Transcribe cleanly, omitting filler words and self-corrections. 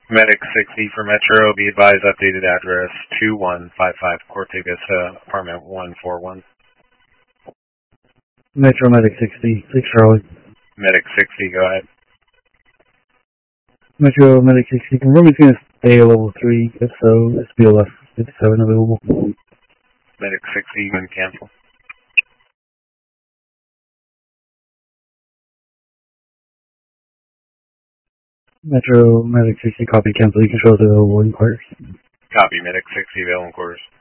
Medic 60 for Metro, be advised updated address 2155 Corte Vista, apartment 141. Metro Medic 60, 6 Charlie. Medic 60, go ahead. Metro Medic 60, confirm it's going to stay at level 3, if so, SBLF 57 available. Medic 60, you can cancel. Metro Medic 60, copy, cancel, you can show the available in quarters. Copy, Medic 60, available in quarters.